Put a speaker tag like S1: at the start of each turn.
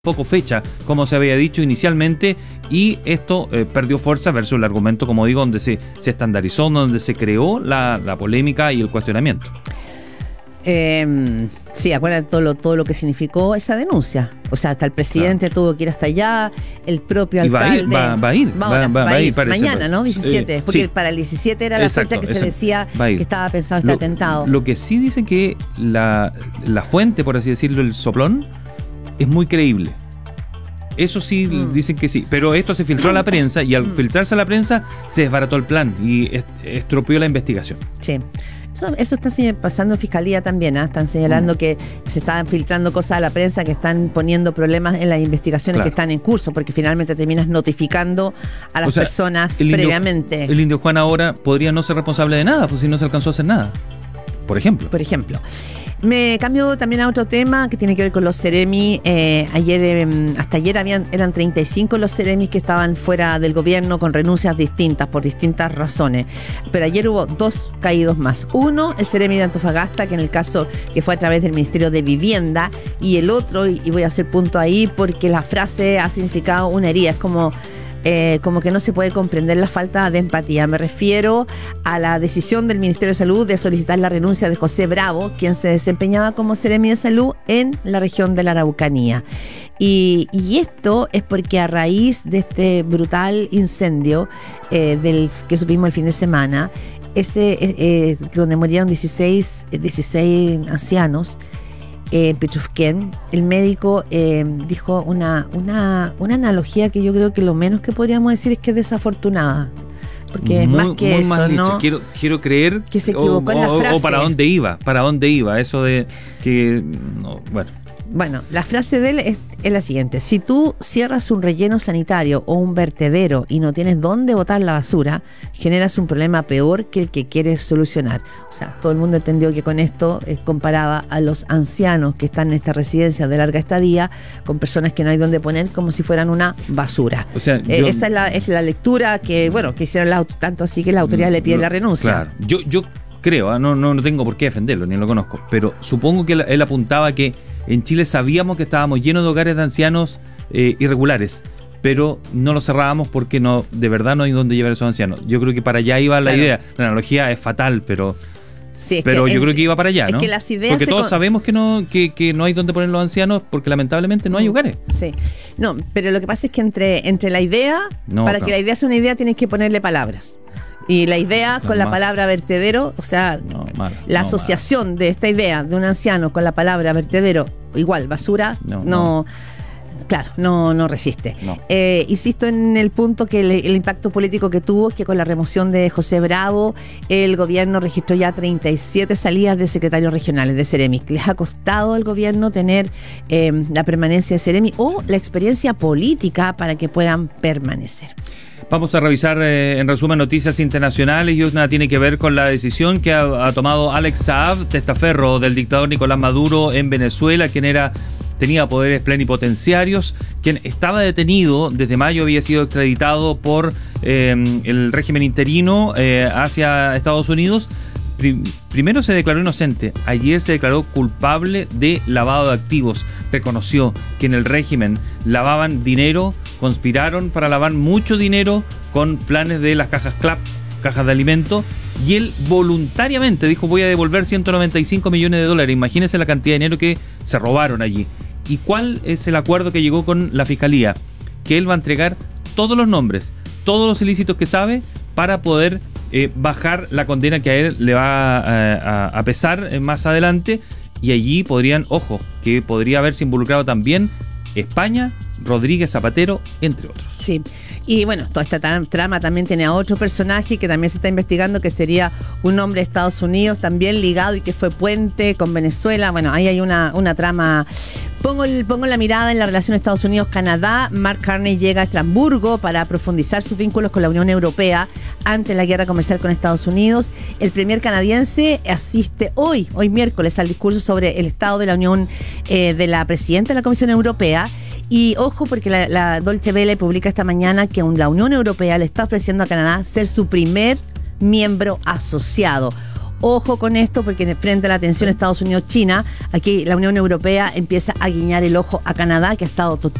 S1: poco fecha, como se había dicho inicialmente, y esto perdió fuerza versus el argumento, como digo, donde se estandarizó, donde se creó la polémica y el cuestionamiento.
S2: Sí, acuérdate todo lo que significó esa denuncia. O sea, hasta el presidente tuvo que ir hasta allá, el propio alcalde.
S1: Va a ir, parece.
S2: Mañana, ¿no? 17. Porque para el 17 era la fecha que se decía que estaba pensado este atentado.
S1: Lo que sí dicen que la fuente, por así decirlo, el soplón, es muy creíble. Eso sí, dicen que sí. Pero esto se filtró a la prensa y al filtrarse a la prensa se desbarató el plan y estropeó la investigación.
S2: Sí. Eso está pasando en Fiscalía también, ¿eh? Están señalando que se están filtrando cosas a la prensa que están poniendo problemas en las investigaciones que están en curso, porque finalmente terminas notificando a las personas previamente.
S1: El Indio Juan ahora podría no ser responsable de nada, pues si no se alcanzó a hacer nada. Por ejemplo.
S2: Me cambio también a otro tema que tiene que ver con los Ceremi. Hasta ayer eran 35 los Ceremis que estaban fuera del gobierno con renuncias distintas por distintas razones. Pero ayer hubo 2 caídos más. Uno, el Ceremi de Antofagasta, que en el caso que fue a través del Ministerio de Vivienda, y el otro, y voy a hacer punto ahí porque la frase ha significado una herida. Es como que no se puede comprender la falta de empatía. Me refiero a la decisión del Ministerio de Salud de solicitar la renuncia de José Bravo, quien se desempeñaba como Seremi de Salud en la región de la Araucanía. Y esto es porque a raíz de este brutal incendio que supimos el fin de semana, donde murieron 16 ancianos, Petrusquén, el médico dijo una analogía que yo creo que lo menos que podríamos decir es que es desafortunada, porque más que eso, más ¿no?
S1: Quiero creer
S2: que se equivocó en la frase.
S1: O para dónde iba, eso de que Bueno,
S2: la frase de él es la siguiente: si tú cierras un relleno sanitario o un vertedero y no tienes dónde botar la basura, generas un problema peor que el que quieres solucionar. O sea, todo el mundo entendió que con esto comparaba a los ancianos que están en esta residencia de larga estadía con personas que no hay dónde poner, como si fueran una basura.
S1: O sea,
S2: esa es la lectura que hicieron tanto así que la autoridad le pide la renuncia.
S1: Claro, yo creo, no tengo por qué defenderlo, ni lo conozco, pero supongo que él apuntaba que en Chile sabíamos que estábamos llenos de hogares de ancianos irregulares, pero no los cerrábamos porque de verdad no hay dónde llevar a esos ancianos. Yo creo que para allá iba la idea. La analogía es fatal, pero yo creo que iba para allá, ¿no?
S2: Es que las ideas
S1: porque todos sabemos que no hay dónde poner los ancianos porque lamentablemente no hay hogares.
S2: Sí. No, pero lo que pasa es que entre la idea, que la idea sea una idea tienes que ponerle palabras. Y la idea con la palabra vertedero, o sea, la asociación de esta idea de un anciano con la palabra vertedero, igual, basura, no resiste. No. Insisto en el punto que el impacto político que tuvo es que con la remoción de José Bravo, el gobierno registró ya 37 salidas de secretarios regionales de Ceremi. Les ha costado al gobierno tener la permanencia de Ceremi o la experiencia política para que puedan permanecer.
S1: Vamos a revisar en resumen noticias internacionales y una tiene que ver con la decisión que ha tomado Alex Saab, testaferro del dictador Nicolás Maduro en Venezuela, quien tenía poderes plenipotenciarios, quien estaba detenido desde mayo, había sido extraditado por el régimen interino hacia Estados Unidos. Primero se declaró inocente, ayer se declaró culpable de lavado de activos. Reconoció que en el régimen lavaban dinero, conspiraron para lavar mucho dinero con planes de las cajas CLAP, cajas de alimento, y él voluntariamente dijo: voy a devolver $195 millones. Imagínense la cantidad de dinero que se robaron allí. ¿Y cuál es el acuerdo que llegó con la fiscalía? Que él va a entregar todos los nombres, todos los ilícitos que sabe, para poder bajar la condena que a él le va a pesar más adelante, y allí podría haberse involucrado también España, Rodríguez Zapatero, entre otros.
S2: Sí, y bueno, toda esta trama también tiene a otro personaje que también se está investigando, que sería un hombre de Estados Unidos también ligado y que fue puente con Venezuela. Bueno, ahí hay una trama. Pongo la mirada en la relación Estados Unidos-Canadá. Mark Carney llega a Estrasburgo para profundizar sus vínculos con la Unión Europea ante la guerra comercial con Estados Unidos. El premier canadiense asiste hoy miércoles, al discurso sobre el estado de la Unión de la presidenta de la Comisión Europea. Y ojo, porque la Deutsche Welle publica esta mañana que la Unión Europea le está ofreciendo a Canadá ser su primer miembro asociado. ojo con esto, porque frente a la tensión Estados Unidos-China, aquí la Unión Europea empieza a guiñar el ojo a Canadá, que ha estado